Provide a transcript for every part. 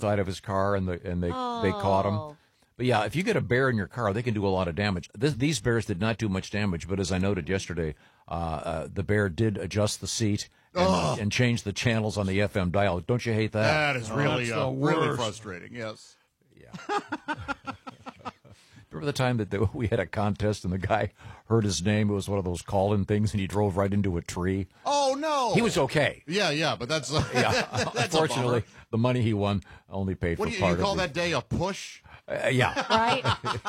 side of his car, and they caught him. But yeah, if you get a bear in your car, they can do a lot of damage. These bears did not do much damage, but as I noted yesterday, the bear did adjust the seat and change the channels on the FM dial. Don't you hate that? That is really frustrating. Yes. Yeah. Remember the time that we had a contest and the guy heard his name? It was one of those call-in things, and he drove right into a tree. Oh, no. He was okay. Yeah, but that's... that's unfortunately, the money he won only paid for part of it. What do you call that day, a push? Yeah. Right?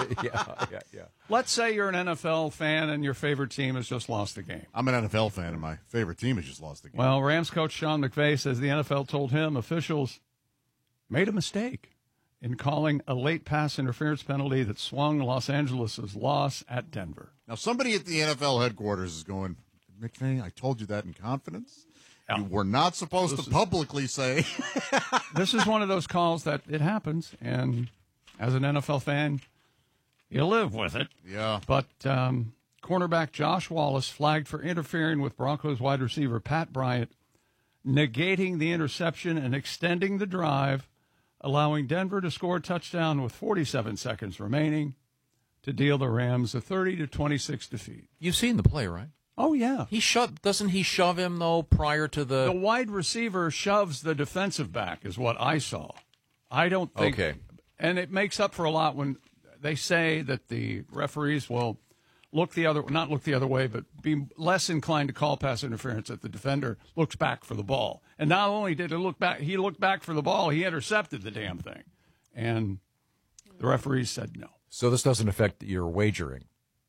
Yeah. Let's say you're an NFL fan and your favorite team has just lost the game. I'm an NFL fan, and my favorite team has just lost the game. Well, Rams coach Sean McVay says the NFL told him officials made a mistake in calling a late pass interference penalty that swung Los Angeles' loss at Denver. Now, somebody at the NFL headquarters is going, McVay, I told you that in confidence. Yeah. You were not supposed to publicly say. This is one of those calls that it happens, and as an NFL fan, you live with it. Yeah. But cornerback Josh Wallace flagged for interfering with Broncos wide receiver Pat Bryant, negating the interception and extending the drive, allowing Denver to score a touchdown with 47 seconds remaining to deal the Rams a 30-26 defeat. You've seen the play, right? Oh, yeah. Doesn't he shove him, though, prior to the... The wide receiver shoves the defensive back, is what I saw. I don't think... Okay. And it makes up for a lot when they say that the referees will not look the other way, but be less inclined to call pass interference if the defender looks back for the ball. And not only did he look back for the ball, he intercepted the damn thing. And the referees said no. So this doesn't affect your wagering?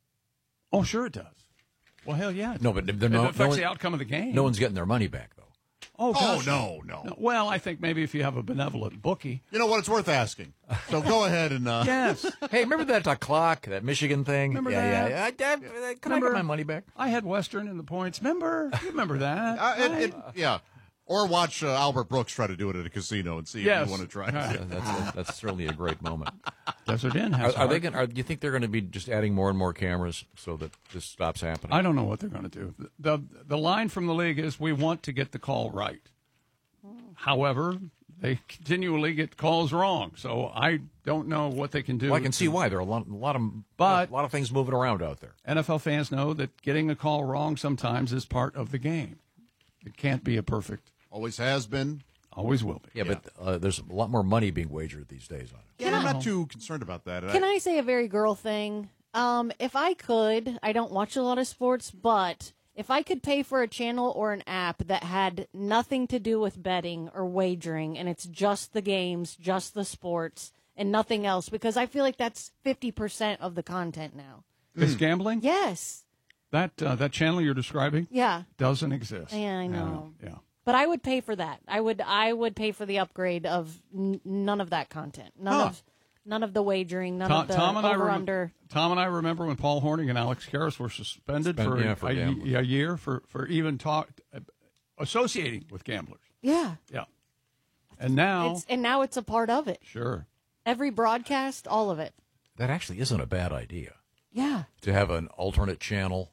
Oh, sure it does. Well, hell yeah. No, but it affects the outcome of the game. No one's getting their money back, though. Oh, gosh. No. Well, I think maybe if you have a benevolent bookie. You know what? It's worth asking. So go ahead and... Yes. Hey, remember that clock, that Michigan thing? Remember that? Yeah. Can I get my money back? I had Western in the points. You remember that? Yeah. Or watch Albert Brooks try to do it at a casino and see if you want to try. That's certainly a great moment. Desert Inn has. Do you think they're going to be just adding more and more cameras so that this stops happening? I don't know what they're going to do. The line from the league is we want to get the call right. However, they continually get calls wrong, so I don't know what they can do. Well, I can see why. There are a lot of things moving around out there. NFL fans know that getting a call wrong sometimes is part of the game. It can't be a perfect. Always has been. Always will be. Yeah, but there's a lot more money being wagered these days on it. Yeah, I'm not too concerned about that. Can I say a very girl thing? If I could, I don't watch a lot of sports, but if I could pay for a channel or an app that had nothing to do with betting or wagering, and it's just the games, just the sports, and nothing else, because I feel like that's 50% of the content now. Is gambling? Yes. That channel you're describing? Yeah. Doesn't exist. Yeah, I know. Yeah. But I would pay for that. I would pay for the upgrade of none of that content. None of the wagering, none of the over-under. Tom and I remember when Paul Hornung and Alex Karras were suspended for a year for even associating with gamblers. Yeah. Yeah. And now it's a part of it. Sure. Every broadcast, all of it. That actually isn't a bad idea. Yeah. To have an alternate channel.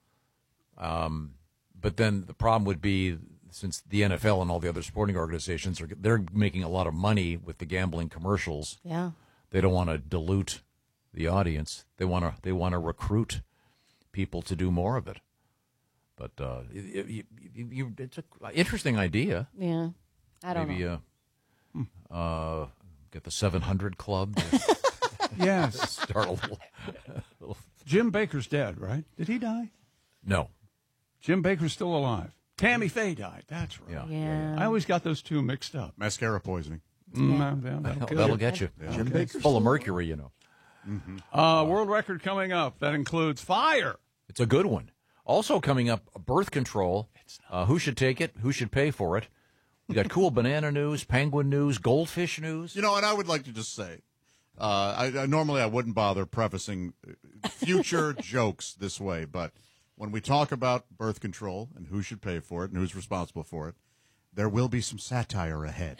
But then the problem would be, since the NFL and all the other sporting organizations they're making a lot of money with the gambling commercials. Yeah. They don't want to dilute the audience. They want to recruit people to do more of it. But it's an interesting idea. Yeah. I don't know. Maybe get the 700 Club. Yes. Start a little. Jim Baker's dead, right? Did he die? No. Jim Baker's still alive. Tammy Faye died. That's right. Yeah. I always got those two mixed up. Mascara poisoning. That'll get you. Yeah. Jim Baker's full of mercury, you know. Mm-hmm. World record coming up. That includes fire. It's a good one. Also coming up, birth control. Who should take it? Who should pay for it? We got cool banana news, penguin news, goldfish news. You know, and I would like to just say, normally I wouldn't bother prefacing future jokes this way, but when we talk about birth control and who should pay for it and who's responsible for it, there will be some satire ahead.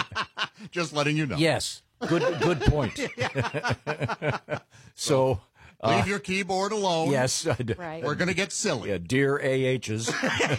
Just letting you know. Yes. Good point. So Leave your keyboard alone. Yes. Right. We're going to get silly. Yeah, dear AHs.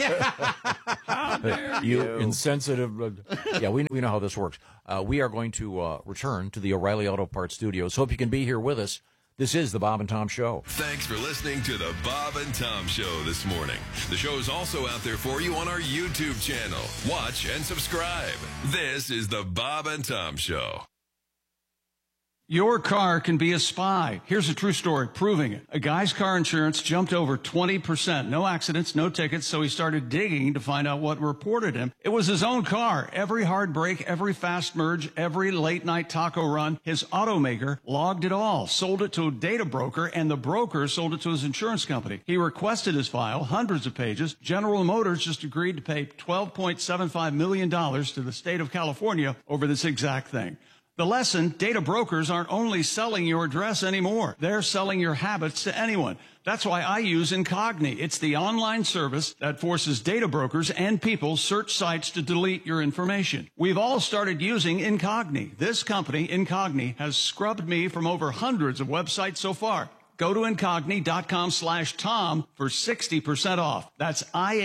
You insensitive. Yeah, we know how this works. We are going to return to the O'Reilly Auto Parts studios. Hope you can be here with us. This is the Bob and Tom Show. Thanks for listening to the Bob and Tom Show this morning. The show is also out there for you on our YouTube channel. Watch and subscribe. This is the Bob and Tom Show. Your car can be a spy. Here's a true story proving it. A guy's car insurance jumped over 20%. No accidents, no tickets, so he started digging to find out what reported him. It was his own car. Every hard brake, every fast merge, every late night taco run, his automaker logged it all, sold it to a data broker, and the broker sold it to his insurance company. He requested his file, hundreds of pages. General Motors just agreed to pay $12.75 million to the state of California over this exact thing. The lesson, data brokers aren't only selling your address anymore. They're selling your habits to anyone. That's why I use Incogni. It's the online service that forces data brokers and people search sites to delete your information. We've all started using Incogni. This company, Incogni, has scrubbed me from over hundreds of websites so far. Go to Incogni.com/Tom for 60% off. That's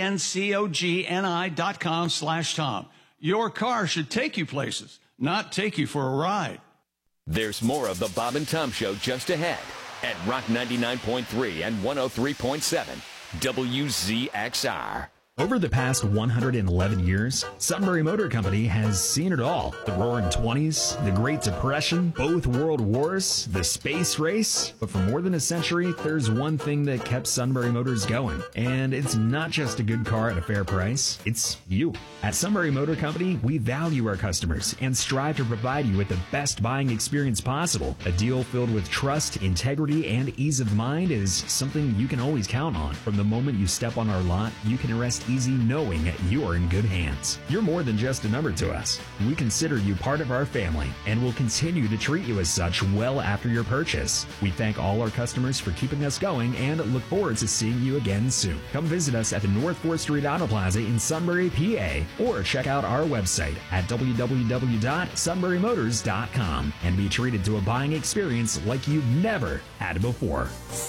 INCOGNI.com/Tom. Your car should take you places, not take you for a ride. There's more of the Bob and Tom Show just ahead at Rock 99.3 and 103.7 WZXR. Over the past 111 years, Sunbury Motor Company has seen it all. The Roaring '20s, the Great Depression, both World Wars, the space race. But for more than a century, there's one thing that kept Sunbury Motors going. And it's not just a good car at a fair price, it's you. At Sunbury Motor Company, we value our customers and strive to provide you with the best buying experience possible. A deal filled with trust, integrity, and ease of mind is something you can always count on. From the moment you step on our lot, you can rest easy knowing you are in good hands. You're more than just a number to us. We consider you part of our family and will continue to treat you as such well after your purchase. We thank all our customers for keeping us going and look forward to seeing you again soon. Come visit us at the North 4th Street Auto Plaza in Sunbury, PA, or check out our website at www.sunburymotors.com and be treated to a buying experience like you've never had before.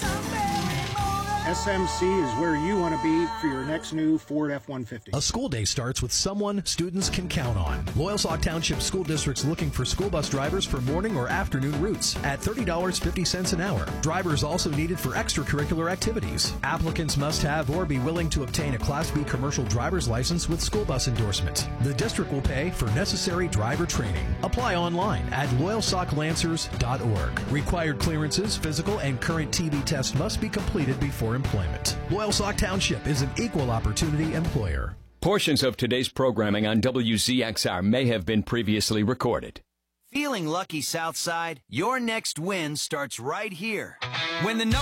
SMC is where you want to be for your next new Ford F-150. A school day starts with someone students can count on. Loyalsock Township School District's looking for school bus drivers for morning or afternoon routes at $30.50 an hour. Drivers also needed for extracurricular activities. Applicants must have or be willing to obtain a Class B commercial driver's license with school bus endorsement. The district will pay for necessary driver training. Apply online at loyalsocklancers.org. Required clearances, physical, and current TB test must be completed before employment. Loyalsock Township is an equal opportunity employer. Portions of today's programming on WZXR may have been previously recorded. Feeling lucky, Southside? Your next win starts right here. When the